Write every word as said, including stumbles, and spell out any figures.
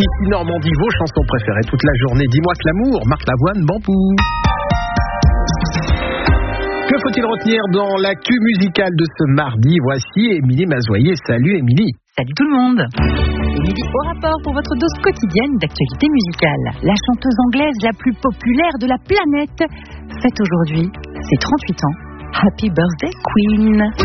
Ici Normandie, vos chansons préférées toute la journée. Dis-moi que l'amour, Marc Lavoine, Bambou. Que faut-il retenir dans l'actu musicale de ce mardi? Voici Émilie Mazoyer. Salut Émilie. Salut tout le monde. Émilie au rapport pour votre dose quotidienne d'actualité musicale. La chanteuse anglaise la plus populaire de la planète fête aujourd'hui ses trente-huit ans. Happy birthday Queen.